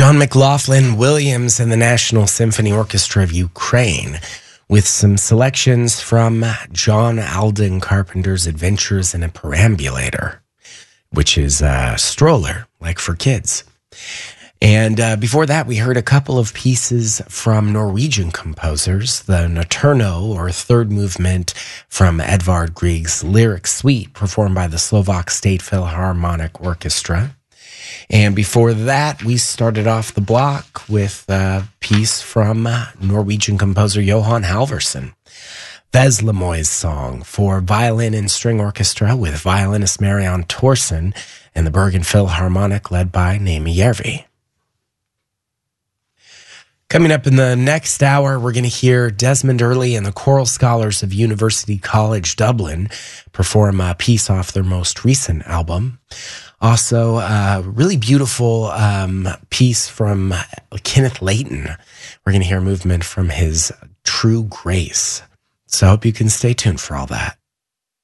John McLaughlin Williams and the National Symphony Orchestra of Ukraine with some selections from John Alden Carpenter's Adventures in a Perambulator, which is a stroller, like for kids. And before that, we heard a couple of pieces from Norwegian composers, the Nocturno, or third movement from Edvard Grieg's Lyric Suite, performed by the Slovak State Philharmonic Orchestra. And before that, we started off the block with a piece from Norwegian composer Johan Halvorsen, Veslemoy's Song, for violin and string orchestra with violinist Marianne Thorsen and the Bergen Philharmonic led by Naomi Järvi. Coming up in the next hour, we're going to hear Desmond Earley and the Choral Scholars of University College Dublin perform a piece off their most recent album. Also, a really beautiful piece from Kenneth Layton. We're going to hear a movement from his True Grace. So I hope you can stay tuned for all that.